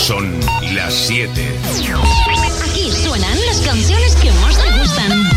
Son las 7. Aquí suenan las canciones que más te gustan.